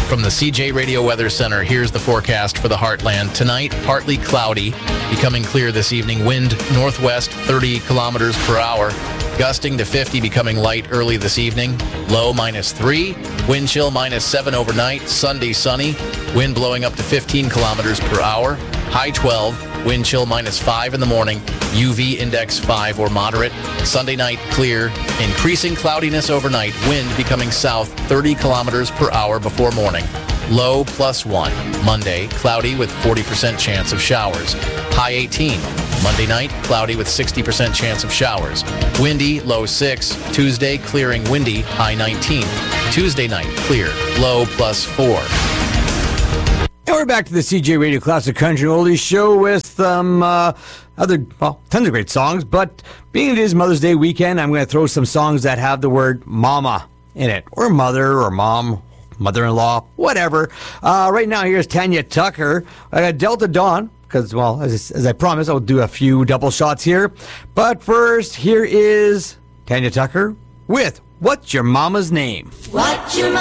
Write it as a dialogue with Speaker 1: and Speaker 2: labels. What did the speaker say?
Speaker 1: From the CJ Radio Weather Center, here's the forecast for the Heartland. Tonight, partly cloudy, becoming clear this evening. Wind northwest 30 kilometers per hour. Gusting to 50, becoming light early this evening. Low -3. Wind chill -7 overnight. Sunday sunny. Wind blowing up to 15 kilometers per hour. High 12. Wind chill -5 in the morning. UV index 5 or moderate. Sunday night clear. Increasing cloudiness overnight. Wind becoming south 30 kilometers per hour before morning. Low +1. Monday, cloudy with 40% chance of showers. High 18. Monday night, cloudy with 60% chance of showers. Windy, low 6. Tuesday, clearing windy, high 19. Tuesday night, clear, low +4.
Speaker 2: And we're back to the CJ Radio Classic Country Oldies show with tons of great songs. But being it is Mother's Day weekend, I'm going to throw some songs that have the word mama in it, or mother, or mom, mother-in-law, whatever. Right now, here's Tanya Tucker. I got Delta Dawn, because, well, as I promised, I'll do a few double shots here. But first, here is Tanya Tucker with What's Your Mama's Name?
Speaker 3: What's your